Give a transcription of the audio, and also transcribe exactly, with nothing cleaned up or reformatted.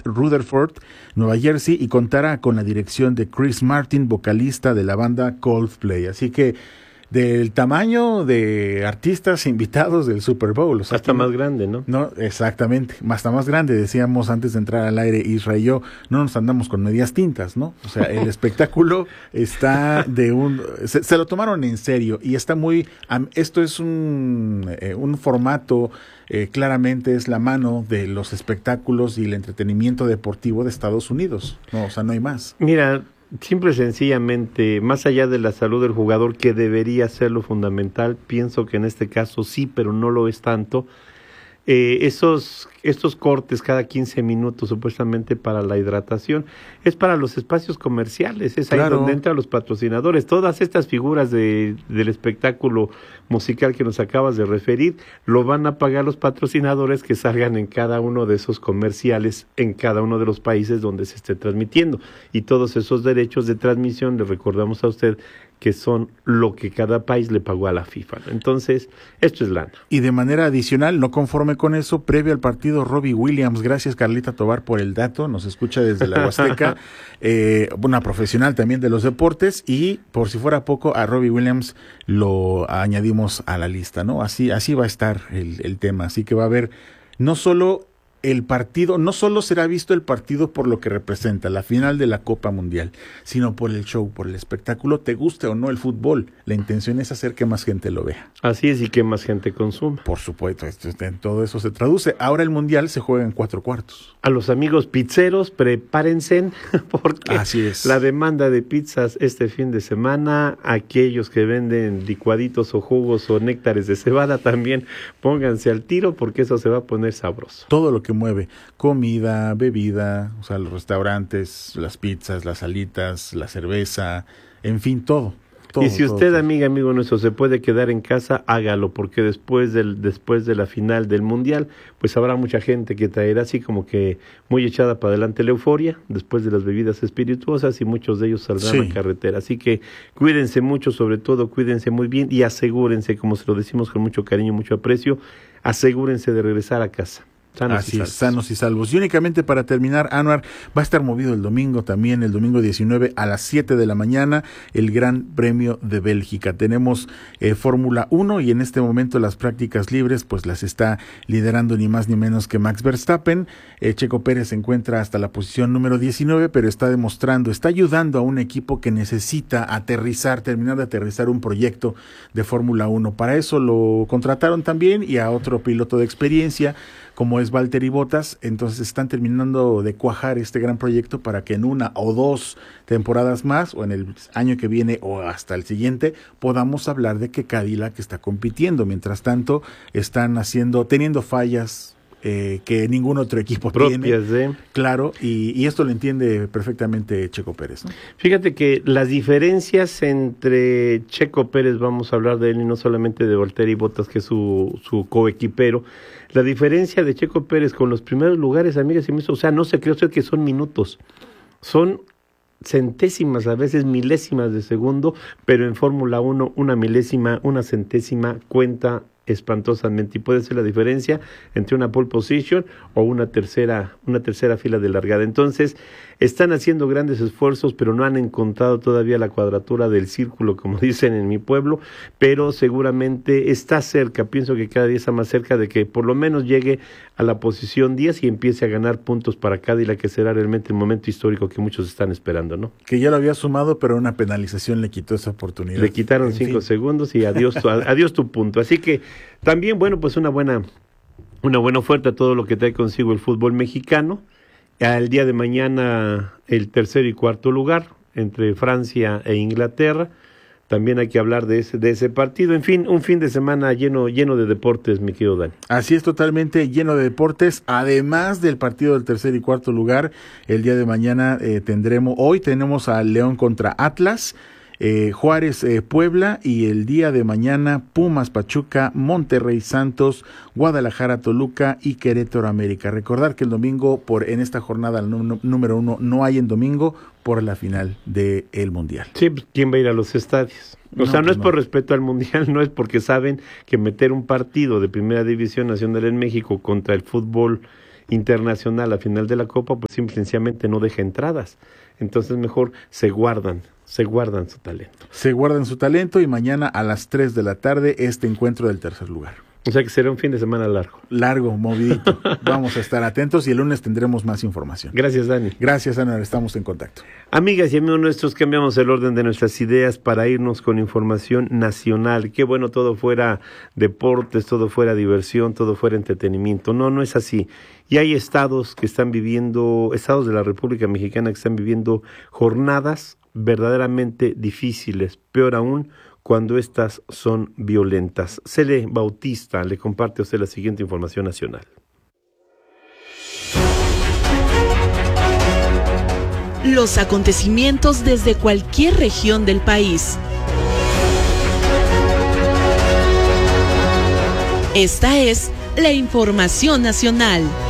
Rutherford, Nueva Jersey, y contará con la dirección de Chris Martin, vocalista de la banda Coldplay. Así que del tamaño de artistas invitados del Super Bowl. O sea, hasta más grande, ¿no? No, exactamente, hasta más grande. Decíamos antes de entrar al aire, Isra y yo, no nos andamos con medias tintas, ¿no? O sea, el espectáculo está de un... Se, se lo tomaron en serio y está muy... Esto es un, eh, un formato, eh, claramente es la mano de los espectáculos y el entretenimiento deportivo de Estados Unidos, ¿no? O sea, no hay más. Mira, simple y sencillamente, más allá de la salud del jugador, que debería ser lo fundamental, pienso que en este caso sí, pero no lo es tanto. Eh, esos estos cortes cada quince minutos supuestamente para la hidratación es para los espacios comerciales, es ahí claro. donde entran los patrocinadores. Todas estas figuras de, del espectáculo musical que nos acabas de referir lo van a pagar los patrocinadores que salgan en cada uno de esos comerciales en cada uno de los países donde se esté transmitiendo, y todos esos derechos de transmisión, le recordamos a usted que son lo que cada país le pagó a la FIFA. Entonces, esto es lana. Y de manera adicional, no conforme con eso, previo al partido, Robbie Williams, gracias Carlita Tobar por el dato, nos escucha desde la Huasteca, eh, una profesional también de los deportes, y por si fuera poco, a Robbie Williams lo añadimos a la lista, ¿no? Así, así va a estar el, el tema, así que va a haber no solo el partido, no solo será visto el partido por lo que representa, la final de la Copa Mundial, sino por el show, por el espectáculo, te guste o no el fútbol. La intención es hacer que más gente lo vea. Así es, y que más gente consuma. Por supuesto, esto, en todo eso se traduce. Ahora el Mundial se juega en cuatro cuartos. A los amigos pizzeros, prepárense, porque así es. La demanda de pizzas este fin de semana, aquellos que venden licuaditos o jugos o néctares de cebada, también pónganse al tiro, porque eso se va a poner sabroso. Todo lo que mueve, comida, bebida, o sea, los restaurantes, las pizzas, las alitas, la cerveza, en fin, todo. Todo, y si usted, todo. amiga, amigo nuestro, se puede quedar en casa, hágalo, porque después del después de la final del Mundial, pues habrá mucha gente que traerá así como que muy echada para adelante la euforia, después de las bebidas espirituosas, y muchos de ellos saldrán sí. a carretera. Así que cuídense mucho, sobre todo cuídense muy bien, y asegúrense, como se lo decimos con mucho cariño, mucho aprecio, asegúrense de regresar a casa. Sanos Así y es, sanos y salvos. Y únicamente para terminar, Anuar, va a estar movido el domingo también, el domingo diecinueve a las siete de la mañana, el Gran Premio de Bélgica. Tenemos eh, Fórmula uno, y en este momento las prácticas libres pues las está liderando ni más ni menos que Max Verstappen. Eh, Checo Pérez se encuentra hasta la posición número diecinueve, pero está demostrando, está ayudando a un equipo que necesita aterrizar, terminar de aterrizar un proyecto de Fórmula uno. Para eso lo contrataron también, y a otro piloto de experiencia, como es Valtteri Bottas. Entonces están terminando de cuajar este gran proyecto para que en una o dos temporadas más, o en el año que viene o hasta el siguiente, podamos hablar de que Cadillac está compitiendo. Mientras tanto, están haciendo, teniendo fallas eh, que ningún otro equipo propias tiene. De... Claro, y, y esto lo entiende perfectamente Checo Pérez, ¿no? Fíjate que las diferencias entre Checo Pérez, vamos a hablar de él y no solamente de Valtteri Bottas, que es su, su coequipero. La diferencia de Checo Pérez con los primeros lugares, amigas y amigos, o sea, no se cree usted que son minutos, son centésimas, a veces milésimas de segundo, pero en Fórmula uno una milésima, una centésima cuenta espantosamente, y puede ser la diferencia entre una pole position o una tercera, una tercera fila de largada. Entonces, están haciendo grandes esfuerzos, pero no han encontrado todavía la cuadratura del círculo, como dicen en mi pueblo, pero seguramente está cerca. Pienso que cada día está más cerca de que por lo menos llegue a la posición diez y empiece a ganar puntos para Cadillac, que será realmente el momento histórico que muchos están esperando, ¿no? Que ya lo había sumado, pero una penalización le quitó esa oportunidad. Le quitaron en cinco fin. segundos y adiós tu, adiós tu punto. Así que también, bueno, pues una buena, una buena oferta, todo lo que trae consigo el fútbol mexicano. Al día de mañana el tercer y cuarto lugar entre Francia e Inglaterra. También hay que hablar de ese, de ese partido. En fin, un fin de semana lleno, lleno de deportes, mi querido Dani. Así es, totalmente lleno de deportes. Además del partido del tercer y cuarto lugar, el día de mañana eh, tendremos, hoy tenemos a León contra Atlas, Eh, Juárez, eh, Puebla, y el día de mañana Pumas, Pachuca, Monterrey, Santos, Guadalajara, Toluca y Querétaro, América. Recordar que el domingo, por en esta jornada nú- número uno, no hay en domingo por la final del Mundial. Sí, pues, ¿quién va a ir a los estadios? O No, sea, no pues es no. por respeto al Mundial, no es porque saben que meter un partido de Primera División Nacional en México contra el fútbol internacional a final de la Copa, pues simple y sencillamente no deja entradas. Entonces mejor se guardan, se guardan su talento. Se guardan su talento y mañana a las tres de la tarde este encuentro del tercer lugar. O sea que será un fin de semana largo. Largo, movidito. Vamos a estar atentos y el lunes tendremos más información. Gracias, Dani. Gracias, Ana. Estamos en contacto. Amigas y amigos nuestros, cambiamos el orden de nuestras ideas para irnos con información nacional. Qué bueno todo fuera deportes, todo fuera diversión, todo fuera entretenimiento. No, no es así. Y hay estados que están viviendo, estados de la República Mexicana que están viviendo jornadas verdaderamente difíciles. Peor aún, cuando estas son violentas. Cele Bautista le comparte a usted la siguiente información nacional. Los acontecimientos desde cualquier región del país. Esta es la información nacional.